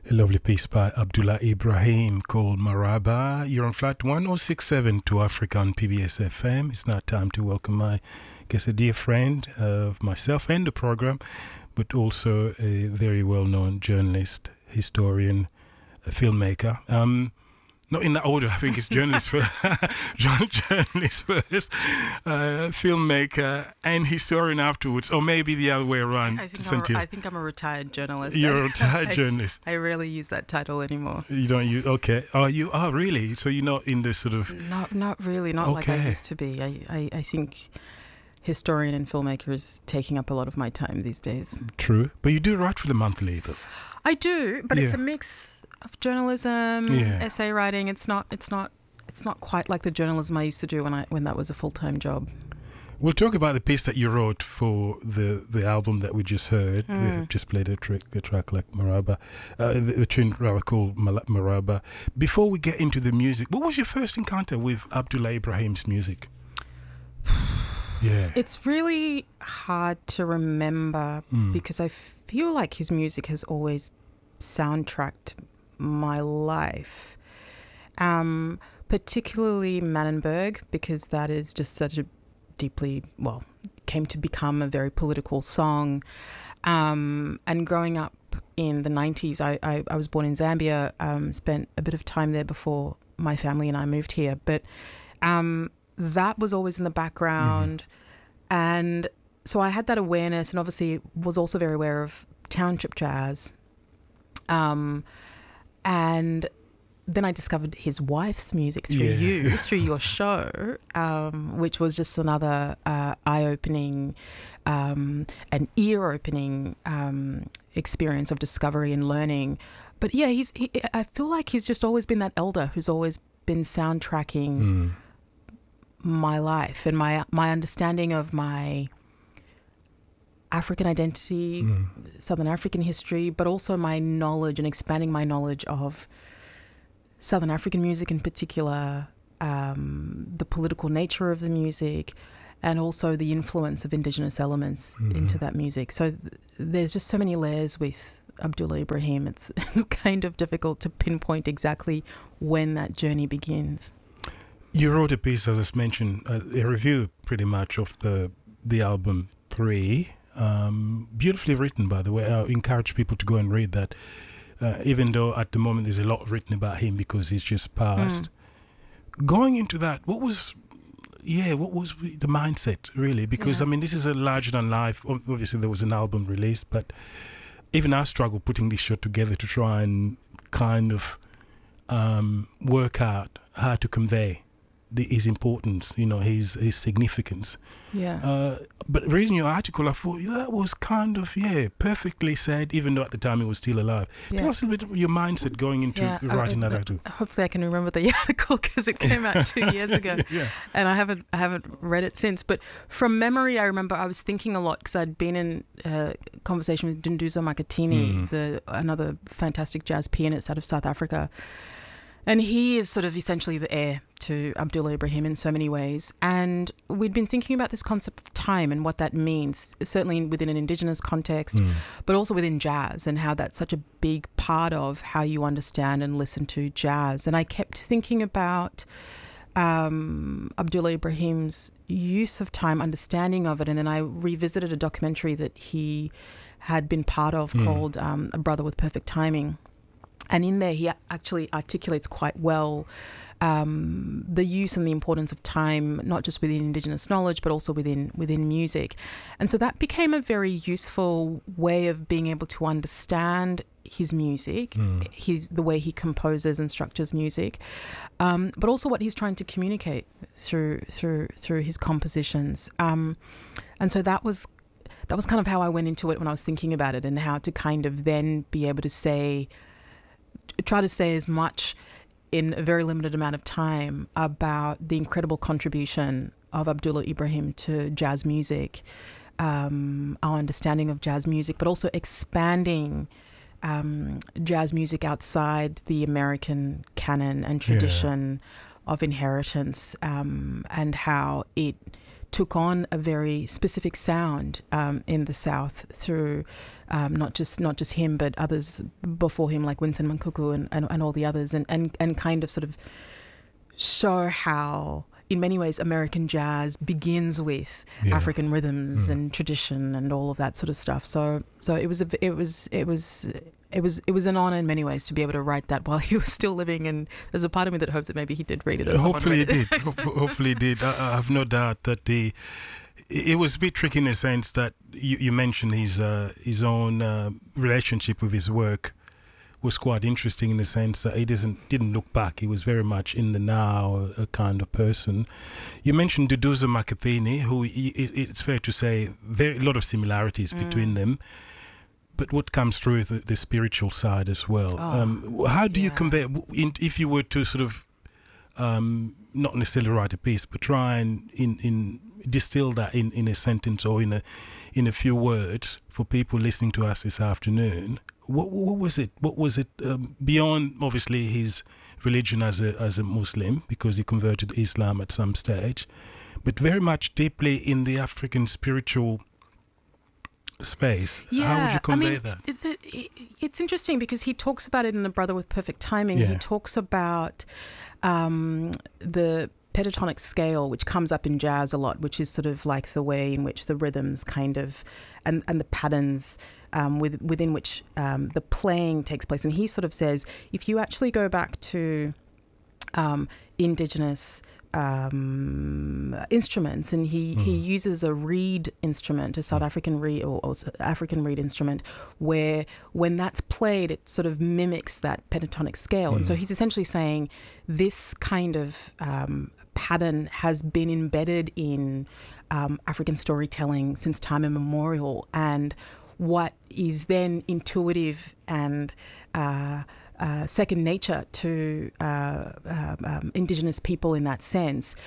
A lovely piece by Abdullah Ibrahim called Maraba. You're on flight 1067 to Africa on PBS FM. It's now time to welcome my guest, a dear friend of myself and the program, but also a very well-known journalist, historian, a filmmaker. Not in that order. I think it's journalist first, journalist first, filmmaker, and historian afterwards, or maybe the other way around. I think I'm a retired journalist. You're a retired journalist. I rarely use that title anymore. You don't use, okay. Oh, you are really? So you're not in the sort of... Not really, not like I used to be. I think historian and filmmaker is taking up a lot of my time these days. True. But you do write for the Monthly, though. I do, but it's a mix of journalism, essay writing. It's not quite like the journalism I used to do when that was a full-time job. We'll talk about the piece that you wrote for the album that we just heard. We have just played a track like Maraba, the tune rather called Maraba. Before we get into the music, what was your first encounter with Abdullah Ibrahim's music? Yeah, it's really hard to remember because I feel like his music has always soundtracked my life, particularly Mannenberg, because that is just such a deeply, came to become a very political song. And growing up in the 90s, I was born in Zambia, spent a bit of time there before my family and I moved here, but that was always in the background. And so I had that awareness, and obviously was also very aware of township jazz. And then I discovered his wife's music through through your show, which was just another eye-opening and ear-opening experience of discovery and learning. But yeah, I feel like he's just always been that elder who's always been soundtracking my life and my understanding of my African identity, Southern African history, but also my knowledge and expanding my knowledge of Southern African music in particular, the political nature of the music, and also the influence of Indigenous elements into that music. So there's just so many layers with Abdullah Ibrahim. It's kind of difficult to pinpoint exactly when that journey begins. You wrote a piece, as I mentioned, a review pretty much of the album 3. Beautifully written, by the way. I encourage people to go and read that, even though at the moment there's a lot written about him because he's just passed. Going into that, what was the mindset really? Because I mean, this is a larger than life. Obviously there was an album released, but even I struggled putting this show together to try and kind of work out how to convey his importance, his significance. But reading your article, I thought that was kind of perfectly said, even though at the time he was still alive. Tell us a little bit of your mindset going into writing that article. Hopefully I can remember the article because it came out 2 years ago, and I haven't read it since. But from memory, I remember I was thinking a lot because I'd been in conversation with Dunduzo Makatini, another fantastic jazz pianist out of South Africa. And he is sort of essentially the heir to Abdullah Ibrahim in so many ways. And we'd been thinking about this concept of time and what that means, certainly within an Indigenous context, but also within jazz, and how that's such a big part of how you understand and listen to jazz. And I kept thinking about Abdullah Ibrahim's use of time, understanding of it. And then I revisited a documentary that he had been part of called A Brother with Perfect Timing. And in there, he actually articulates quite well the use and the importance of time, not just within Indigenous knowledge, but also within music. And so that became a very useful way of being able to understand his music, the way he composes and structures music, but also what he's trying to communicate through his compositions. And so that was kind of how I went into it when I was thinking about it, and how to kind of then be able to try to say as much in a very limited amount of time about the incredible contribution of Abdullah Ibrahim to jazz music, our understanding of jazz music, but also expanding jazz music outside the American canon and tradition of inheritance, and how it took on a very specific sound in the South through not just him, but others before him, like Winston Mancuku and all the others, and kind of sort of show how, in many ways, American jazz begins with African rhythms and tradition and all of that sort of stuff. So it was an honor in many ways to be able to write that while he was still living, and there's a part of me that hopes that maybe he did read it. Hopefully he did. Hopefully he did. I have no doubt that it was a bit tricky in the sense that you mentioned his own relationship with his work was quite interesting in the sense that he didn't look back. He was very much in the now, a kind of person. You mentioned Duduza Makathini, who it's fair to say a lot of similarities between them. But what comes through is the spiritual side as well. How do you compare, if you were to sort of not necessarily write a piece, but try and in distill that in a sentence or in a few words for people listening to us this afternoon? What was it? What was it beyond obviously his religion as a Muslim, because he converted to Islam at some stage, but very much deeply in the African spiritual space? How would you convey that? It's interesting because he talks about it in A Brother with Perfect Timing. He talks about the pentatonic scale, which comes up in jazz a lot, which is sort of like the way in which the rhythms kind of and the patterns within which the playing takes place. And he sort of says, if you actually go back to indigenous instruments, and he uses a reed instrument, a South African reed or African reed instrument, where when that's played it sort of mimics that pentatonic scale. And so he's essentially saying this kind of pattern has been embedded in African storytelling since time immemorial, and what is then intuitive and second nature to indigenous people in that sense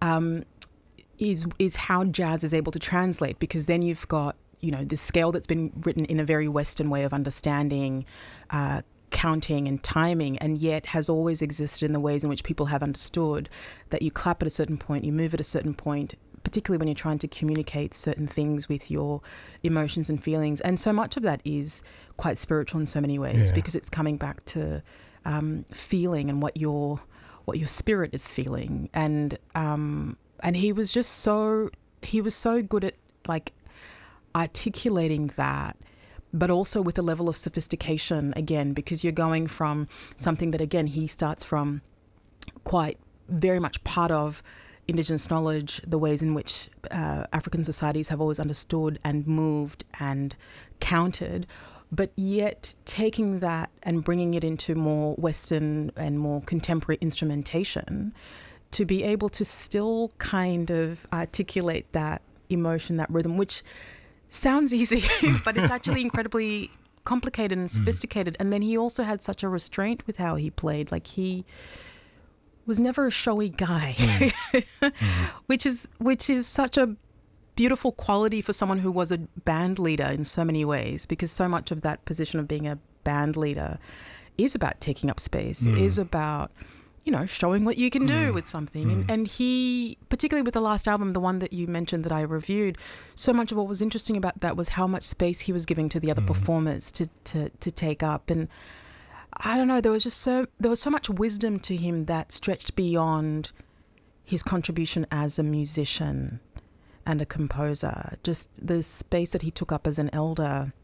is how jazz is able to translate, because then you've got, this scale that's been written in a very Western way of understanding counting and timing, and yet has always existed in the ways in which people have understood that you clap at a certain point, you move at a certain point, particularly when you're trying to communicate certain things with your emotions and feelings. And so much of that is quite spiritual in so many ways, because it's coming back to feeling and what your spirit is feeling. And he was just so good at like articulating that, but also with a level of sophistication, again, because you're going from something that, again, he starts from quite very much part of Indigenous knowledge, the ways in which African societies have always understood and moved and counted, but yet taking that and bringing it into more Western and more contemporary instrumentation to be able to still kind of articulate that emotion, that rhythm, which sounds easy, but it's actually incredibly complicated and sophisticated. And then he also had such a restraint with how he played. Like, he was never a showy guy, which is such a beautiful quality for someone who was a band leader in so many ways, because so much of that position of being a band leader is about taking up space, is about, showing what you can do with something. And he, particularly with the last album, the one that you mentioned that I reviewed, so much of what was interesting about that was how much space he was giving to the other performers to take up. And I don't know, there was so much wisdom to him that stretched beyond his contribution as a musician and a composer. Just the space that he took up as an elder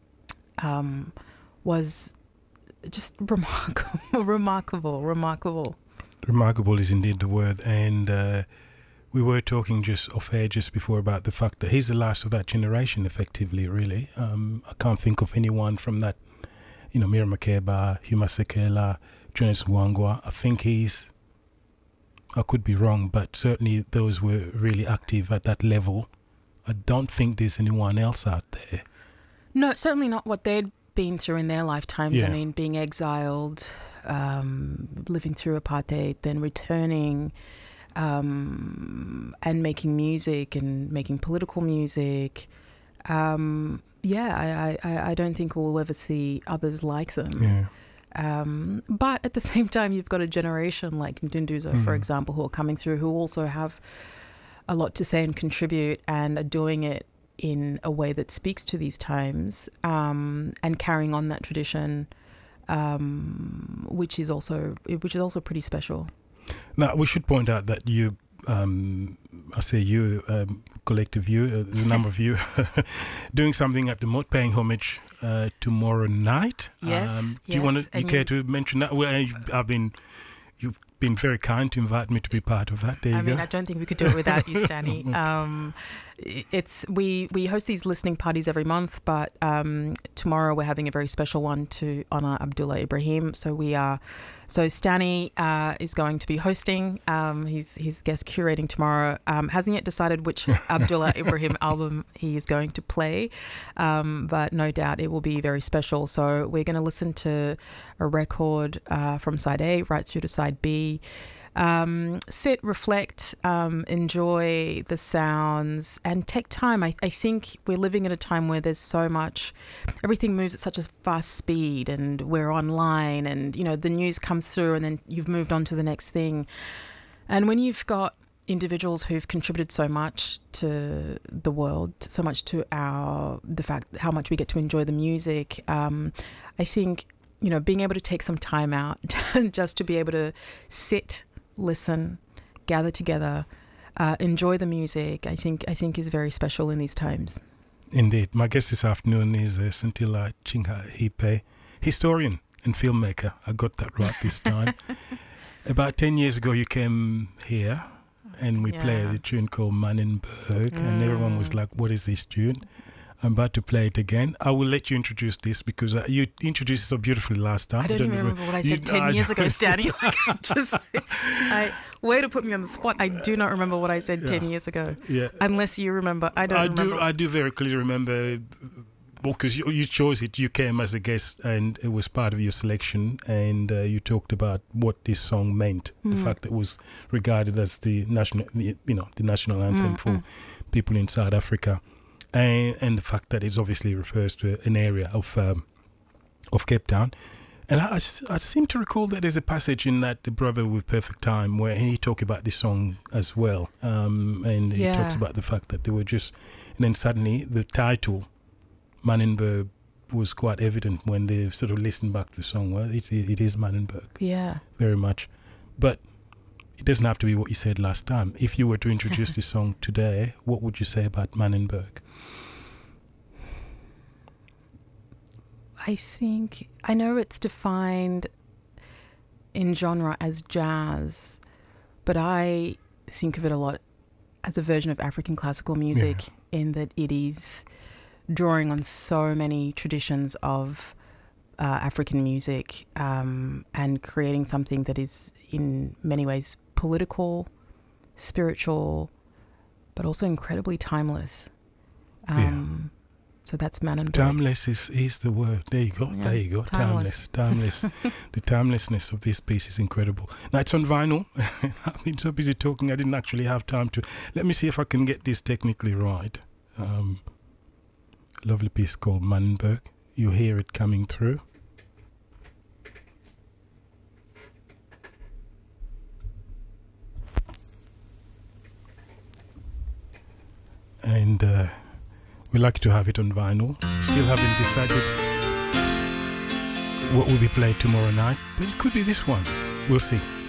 was just remarkable. Remarkable is indeed the word. And we were talking just off air just before about the fact that he's the last of that generation, effectively, really. I can't think of anyone from that, Mira Makeba, Huma Sekela, Jonas Mwangwa. I think I could be wrong, but certainly those were really active at that level. I don't think there's anyone else out there. No, certainly not what they'd been through in their lifetimes. I mean, being exiled, living through apartheid, then returning and making music and making political music. I don't think we'll ever see others like them. But at the same time, you've got a generation like Ndunduzo, for example, who are coming through, who also have a lot to say and contribute, and are doing it in a way that speaks to these times, and carrying on that tradition, which is also pretty special. Now, we should point out that you, I say you, collective you, the number of you, doing something at the Motte, paying homage tomorrow night. Yes. Do you care to mention that? Well, you've been very kind to invite me to be part of that. There you go. I don't think we could do it without you, Stanny. We host these listening parties every month, but tomorrow we're having a very special one to honor Abdullah Ibrahim. So Stanny is going to be hosting. He's guest curating tomorrow. Hasn't yet decided which Abdullah Ibrahim album he is going to play, but no doubt it will be very special. So we're going to listen to a record from side A right through to side B. Sit, reflect, enjoy the sounds, and take time. I think we're living in a time where there's so much, everything moves at such a fast speed, and we're online, and the news comes through and then you've moved on to the next thing. And when you've got individuals who've contributed so much to the world, so much to the fact how much we get to enjoy the music, I think being able to take some time out just to be able to sit, listen, gather together, enjoy the music, I think is very special in these times. Indeed. My guest this afternoon is Sintila Chinga-Ipe, historian and filmmaker. I got that right this time. About 10 years ago you came here and we played a tune called Manenberg, and everyone was like, what is this tune? I'm about to play it again. I will let you introduce this because you introduced it so beautifully last time. I don't even remember what I said 10 years ago, Stanley. Way to put me on the spot. I do not remember what I said 10 years ago. Yeah. Unless you remember. I remember. I do very clearly remember, because you chose it. You came as a guest and it was part of your selection, and you talked about what this song meant. The fact that it was regarded as the national anthem for people in South Africa. And the fact that it obviously refers to an area of Cape Town. And I seem to recall that there's a passage in that The Brother with Perfect Time where he talked about this song as well. And he talks about the fact that they were just... And then suddenly the title, Manenberg, was quite evident when they sort of listened back to the song. Well, it is Manenberg. Yeah. Very much. But it doesn't have to be what you said last time. If you were to introduce this song today, what would you say about Manenberg? I know it's defined in genre as jazz, but I think of it a lot as a version of African classical music, in that it is drawing on so many traditions of African music, and creating something that is in many ways political, spiritual, but also incredibly timeless. So that's Manenberg. Timeless is the word. There you go. Yeah, there you go. Timeless. The timelessness of this piece is incredible. Now it's on vinyl. I've been so busy talking I didn't actually have time to. Let me see if I can get this technically right. Lovely piece called Manenberg. You hear it coming through. And we like to have it on vinyl. Still haven't decided what will be played tomorrow night, but it could be this one. We'll see.